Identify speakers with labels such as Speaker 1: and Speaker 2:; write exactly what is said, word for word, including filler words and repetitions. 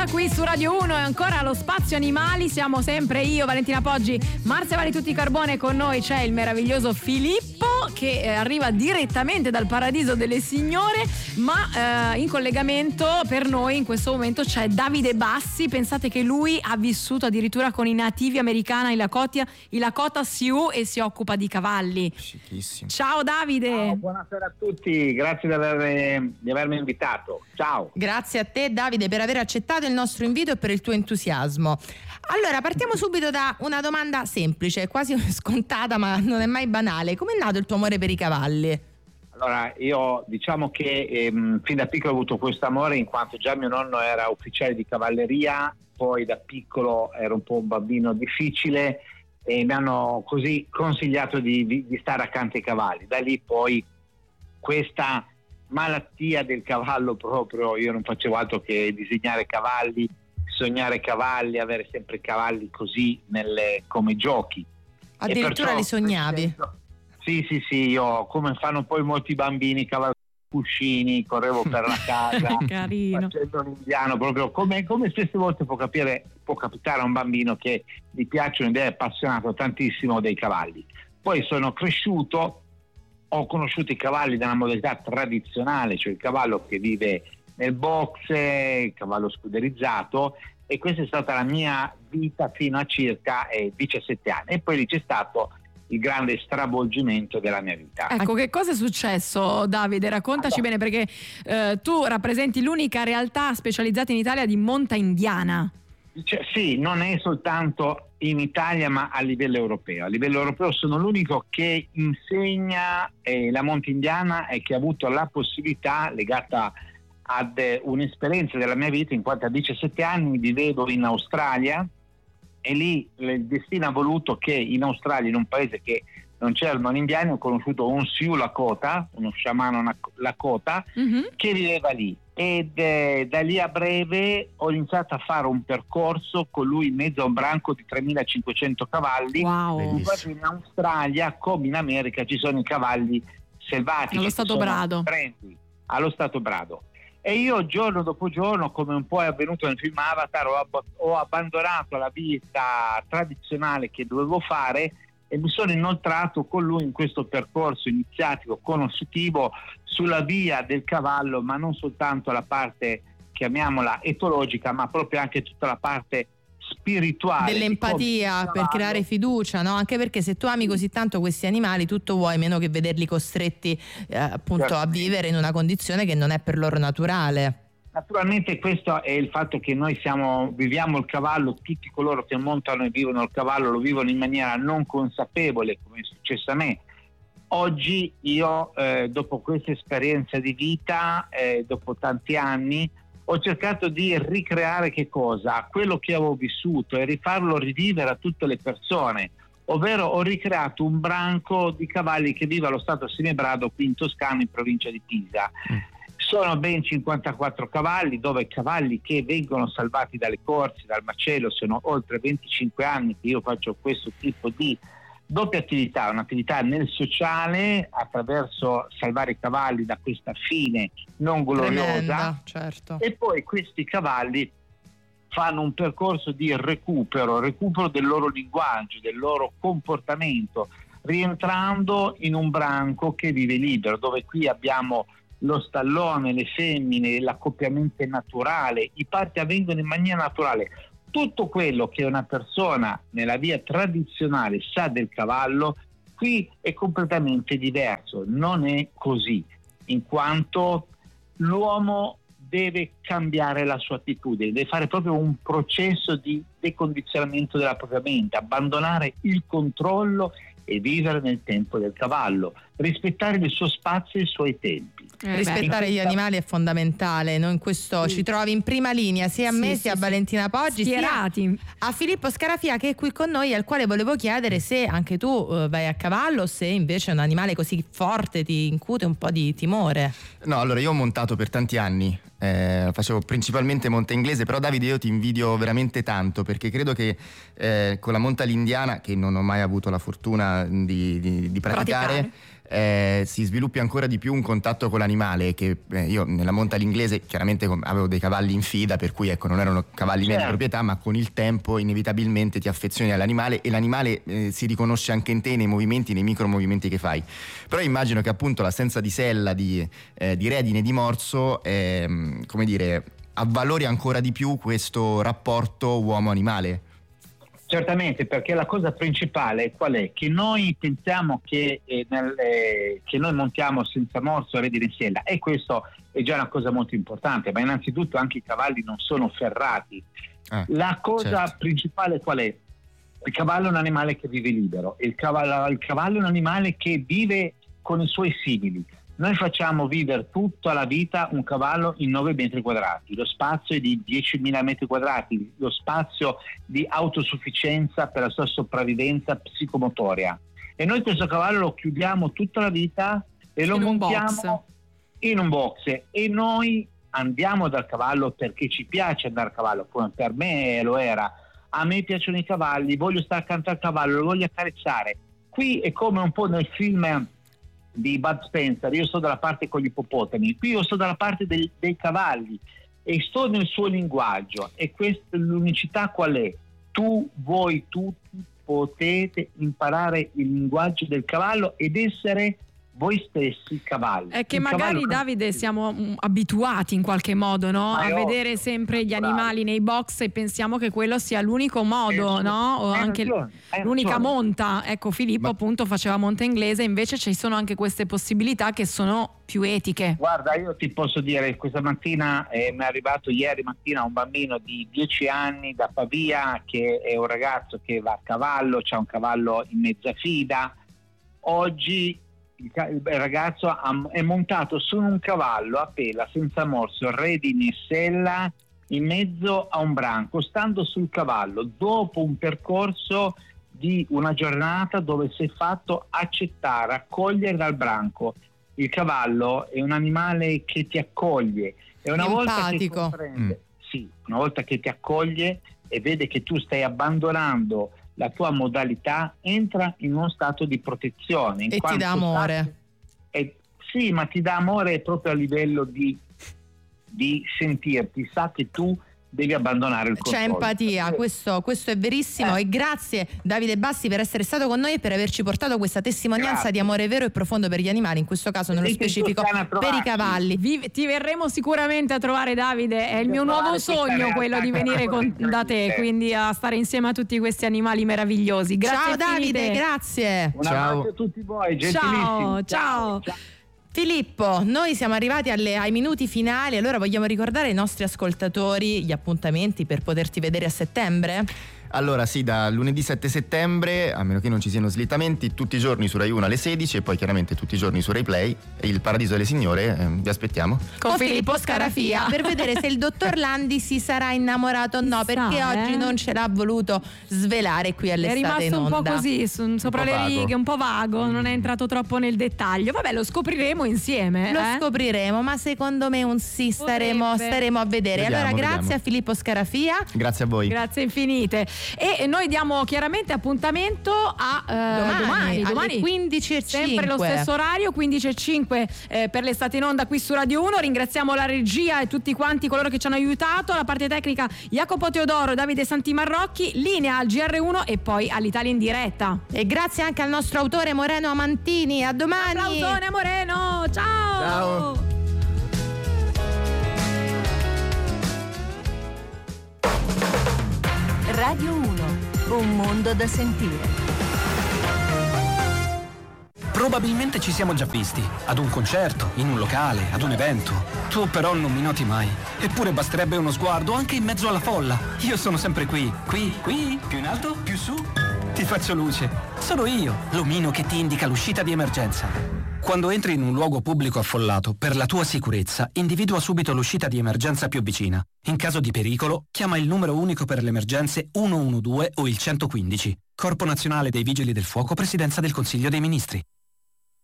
Speaker 1: Onda qui su Radio uno e ancora lo spazio animali. Siamo sempre io, Valentina Poggi, Marzia Vali Tutti Carbone. Con noi c'è il meraviglioso Filippo che eh, arriva direttamente dal paradiso delle signore, ma eh, in collegamento per noi in questo momento c'è Davide Bassi. Pensate che lui ha vissuto addirittura con i nativi americani, i Lakota, i Lakota Sioux, e si occupa di cavalli.
Speaker 2: Scicchissimo.
Speaker 1: Ciao Davide.
Speaker 3: Ciao, buonasera a tutti, grazie di, aver, di avermi invitato. Ciao.
Speaker 4: Grazie a te Davide per aver accettato il nostro invito e per il tuo entusiasmo. Allora partiamo subito da una domanda semplice, quasi scontata ma non è mai banale. Com'è nato il tuo amore per i cavalli?
Speaker 3: Allora, io diciamo che ehm, fin da piccolo ho avuto questo amore, in quanto già mio nonno era ufficiale di cavalleria, poi da piccolo ero un po' un bambino difficile e mi hanno così consigliato di, di, di stare accanto ai cavalli. Da lì poi questa malattia del cavallo proprio, io non facevo altro che disegnare cavalli, sognare cavalli, avere sempre cavalli così nelle, come giochi.
Speaker 4: Addirittura
Speaker 3: perciò,
Speaker 4: li sognavi?
Speaker 3: Sì, sì, sì, io come fanno poi molti bambini, cavalli cuscini, correvo per la casa
Speaker 1: Carino.
Speaker 3: facendo l'indiano, proprio come, come spesse volte può capire, può capitare a un bambino che gli piacciono ed è appassionato tantissimo dei cavalli. Poi sono cresciuto, ho conosciuto i cavalli nella modalità tradizionale, cioè il cavallo che vive nel box, il cavallo scuderizzato, e questa è stata la mia vita fino a circa eh, diciassette anni, e poi lì c'è stato il grande stravolgimento della mia vita.
Speaker 1: Ecco, che cosa è successo Davide? Raccontaci
Speaker 3: allora,
Speaker 1: bene, perché eh, tu rappresenti l'unica realtà specializzata in Italia di monta indiana.
Speaker 3: Cioè, sì, non è soltanto in Italia ma a livello europeo. A livello europeo sono l'unico che insegna eh, la monta indiana e che ha avuto la possibilità, legata ad eh, un'esperienza della mia vita, in quanto a diciassette anni vivevo in Australia, e lì il destino ha voluto che in Australia, in un paese che non c'erano indiani, ho conosciuto un Sioux Lakota, uno sciamano Lakota, mm-hmm. che viveva lì, ed eh, da lì a breve ho iniziato a fare un percorso con lui in mezzo a un branco di tremilacinquecento cavalli.
Speaker 1: Wow.
Speaker 3: In Australia come in America ci sono i cavalli selvatici,
Speaker 1: allo stato brado,
Speaker 3: prendi, allo stato brado. E io giorno dopo giorno, come un po' è avvenuto nel film Avatar, ho, ab- ho abbandonato la vita tradizionale che dovevo fare e mi sono inoltrato con lui in questo percorso iniziatico, conoscitivo, sulla via del cavallo, ma non soltanto la parte, chiamiamola etologica, ma proprio anche tutta la parte spirituale,
Speaker 4: dell'empatia, per creare fiducia, no? Anche perché se tu ami così tanto questi animali, tutto vuoi meno che vederli costretti eh, appunto certo. a vivere in una condizione che non è per loro naturale.
Speaker 3: Naturalmente questo è il fatto che noi siamo, viviamo il cavallo, tutti coloro che montano e vivono il cavallo lo vivono in maniera non consapevole, come è successo a me. Oggi io eh, dopo questa esperienza di vita, eh, dopo tanti anni, ho cercato di ricreare che cosa? Quello che avevo vissuto e rifarlo rivivere a tutte le persone, ovvero ho ricreato un branco di cavalli che vive allo stato Sinebrado qui in Toscana, in provincia di Pisa. Mm. Sono ben cinquantaquattro cavalli, dove cavalli che vengono salvati dalle corse, dal macello. Sono oltre venticinque anni che io faccio questo tipo di doppia attività, un'attività nel sociale attraverso salvare i cavalli da questa fine non gloriosa.
Speaker 4: Tremenda, certo.
Speaker 3: E poi questi cavalli fanno un percorso di recupero, recupero del loro linguaggio, del loro comportamento, rientrando in un branco che vive libero, dove qui abbiamo lo stallone, le femmine, l'accoppiamento è naturale, i parti avvengono in maniera naturale. Tutto quello che una persona nella via tradizionale sa del cavallo, qui è completamente diverso, non è così, in quanto l'uomo deve cambiare la sua attitudine, deve fare proprio un processo di decondizionamento della propria mente, abbandonare il controllo e vivere nel tempo del cavallo, rispettare il suo spazio e i suoi tempi.
Speaker 4: Eh, rispettare gli animali è fondamentale, no? In questo sì. ci trovi in prima linea sia a
Speaker 1: sì,
Speaker 4: me
Speaker 1: sì,
Speaker 4: sia a
Speaker 1: sì.
Speaker 4: Valentina Poggi,
Speaker 1: Schierati.
Speaker 4: sia a Filippo Scarafia che è qui con noi, al quale volevo chiedere se anche tu uh, vai a cavallo o se invece un animale così forte ti incute un po' di timore.
Speaker 2: No, allora io ho montato per tanti anni, eh, facevo principalmente monta inglese, però Davide io ti invidio veramente tanto, perché credo che eh, con la monta all'indiana, che non ho mai avuto la fortuna di, di, di praticare, praticare. eh, si sviluppi ancora di più un contatto con l'animale, che eh, io nella monta all'inglese chiaramente avevo dei cavalli in fida, per cui ecco non erano cavalli mia di proprietà, ma con il tempo inevitabilmente ti affezioni all'animale e l'animale eh, si riconosce anche in te nei movimenti, nei micro movimenti che fai. Però immagino che appunto l'assenza di sella, di, eh, di redine, di morso, eh, come dire, avvalori ancora di più questo rapporto uomo-animale.
Speaker 3: Certamente, perché la cosa principale qual è? Che noi pensiamo che, eh, nel, eh, che noi montiamo senza morso redine in sella, e questo è già una cosa molto importante, ma innanzitutto anche i cavalli non sono ferrati. Ah, la cosa certo. principale qual è? Il cavallo è un animale che vive libero, il cavallo, il cavallo è un animale che vive con i suoi simili. Noi facciamo vivere tutta la vita un cavallo in nove metri quadrati, lo spazio è di diecimila metri quadrati, lo spazio di autosufficienza per la sua sopravvivenza psicomotoria. E noi questo cavallo lo chiudiamo tutta la vita e lo
Speaker 1: in
Speaker 3: montiamo un in un box. E noi andiamo dal cavallo perché ci piace andare al cavallo, come per me lo era. A me piacciono i cavalli, voglio stare accanto al cavallo, lo voglio accarezzare. Qui è come un po' nel film di Bud Spencer, io sto dalla parte con gli ippopotami, qui io sto dalla parte del, dei cavalli e sto nel suo linguaggio. E questa l'unicità qual è? Tu, voi tutti potete imparare il linguaggio del cavallo ed essere voi stessi cavalli.
Speaker 1: È che
Speaker 3: il
Speaker 1: magari,
Speaker 3: cavallo...
Speaker 1: Davide, siamo um, abituati in qualche modo, no? a ovvio. vedere sempre gli
Speaker 3: Bravo.
Speaker 1: animali nei box e pensiamo che quello sia l'unico modo, no? O anche
Speaker 3: ragione,
Speaker 1: l'unica
Speaker 3: ragione.
Speaker 1: monta. Ecco, Filippo Ma... appunto faceva monta inglese, invece ci sono anche queste possibilità che sono più etiche.
Speaker 3: Guarda, io ti posso dire, questa mattina eh, mi è arrivato ieri mattina un bambino di dieci anni da Pavia, che è un ragazzo che va a cavallo, c'ha un cavallo in mezza fida. Oggi il ragazzo è montato su un cavallo a pela senza morso, redini e sella, in mezzo a un branco, stando sul cavallo dopo un percorso di una giornata dove si è fatto accettare, accogliere dal branco. Il cavallo è un animale che ti accoglie e una volta che comprende, mm. sì, una volta che ti accoglie e vede che tu stai abbandonando la tua modalità, entra in uno stato di protezione. In
Speaker 4: e ti dà amore.
Speaker 3: Stato, è, sì, ma ti dà amore proprio a livello di, di sentirti, sa che tu devi abbandonare il controllo.
Speaker 4: C'è empatia, questo, questo è verissimo. Eh. E grazie Davide Bassi per essere stato con noi e per averci portato questa testimonianza grazie. di amore vero e profondo per gli animali, in questo caso nello specifico per i cavalli.
Speaker 1: Vi, ti verremo sicuramente a trovare, Davide, è il mio nuovo sogno quello di venire con, da te, quindi a stare insieme a tutti questi animali meravigliosi. Grazie.
Speaker 4: Ciao Davide,
Speaker 1: infinite.
Speaker 4: grazie.
Speaker 3: Un abbraccio a tutti voi, gentilissimi.
Speaker 1: Ciao, ciao. ciao.
Speaker 4: Filippo, noi siamo arrivati alle, ai minuti finali, allora vogliamo ricordare ai nostri ascoltatori gli appuntamenti per poterti vedere a settembre?
Speaker 2: Allora sì, da lunedì sette settembre, a meno che non ci siano slittamenti, tutti i giorni su Rai uno alle sedici e poi chiaramente tutti i giorni su Rai Play. Il Paradiso delle Signore, eh, vi aspettiamo.
Speaker 1: Con, Con Filippo Scarafia.
Speaker 4: Per vedere se il dottor Landi si sarà innamorato o no, perché
Speaker 1: Sa,
Speaker 4: oggi
Speaker 1: eh?
Speaker 4: non ce l'ha voluto svelare qui all'estate in onda.
Speaker 1: È rimasto un po' così, su, sopra
Speaker 2: un
Speaker 1: le
Speaker 2: vago.
Speaker 1: righe, un po' vago, non è entrato troppo nel dettaglio. Vabbè, lo scopriremo insieme.
Speaker 4: Lo
Speaker 1: eh?
Speaker 4: scopriremo, ma secondo me un sì staremo, staremo a vedere.
Speaker 2: Vediamo,
Speaker 4: allora grazie
Speaker 2: vediamo.
Speaker 4: a Filippo Scarafia.
Speaker 2: Grazie a voi.
Speaker 1: Grazie infinite. E noi diamo chiaramente appuntamento a eh,
Speaker 4: domani,
Speaker 1: domani, domani
Speaker 4: alle quindici e cinque.
Speaker 1: Sempre lo stesso orario, quindici e cinque eh, per l'estate in onda qui su Radio uno. Ringraziamo la regia e tutti quanti coloro che ci hanno aiutato, la parte tecnica Jacopo Teodoro, Davide Santimarrocchi, linea al G R uno e poi all'Italia in diretta.
Speaker 4: E grazie anche al nostro autore Moreno Amantini. A domani.
Speaker 1: Applausone Moreno, ciao.
Speaker 2: Ciao.
Speaker 5: Radio uno, un mondo da sentire.
Speaker 6: Probabilmente ci siamo già visti, ad un concerto, in un locale, ad un evento. Tu però non mi noti mai. Eppure basterebbe uno sguardo anche in mezzo alla folla. Io sono sempre qui, qui, qui, più in alto, più su. Ti faccio luce. Sono io, l'omino che ti indica l'uscita di emergenza. Quando entri in un luogo pubblico affollato, per la tua sicurezza, individua subito l'uscita di emergenza più vicina. In caso di pericolo, chiama il numero unico per le emergenze uno uno due o il centoquindici. Corpo Nazionale dei Vigili del Fuoco, Presidenza del Consiglio dei Ministri.